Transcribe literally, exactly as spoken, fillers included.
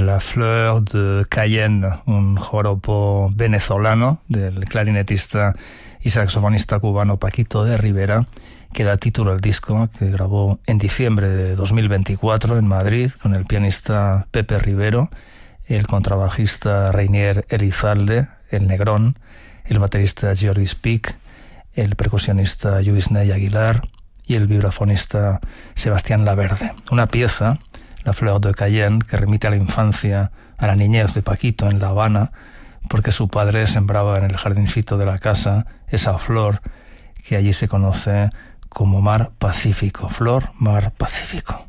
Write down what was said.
La Fleur de Cayenne, un joropo venezolano del clarinetista y saxofonista cubano Paquito de Rivera, que da título al disco que grabó en diciembre de dos mil veinticuatro en Madrid con el pianista Pepe Rivero, el contrabajista Reinier Elizalde, el Negrón, el baterista Georges Pic, el percusionista Lluís Ney Aguilar y el vibrafonista Sebastián Laverde. Una pieza, La Fleur de Cayenne, que remite a la infancia, a la niñez de Paquito en La Habana, porque su padre sembraba en el jardincito de la casa esa flor que allí se conoce como Mar Pacífico, Flor Mar Pacífico.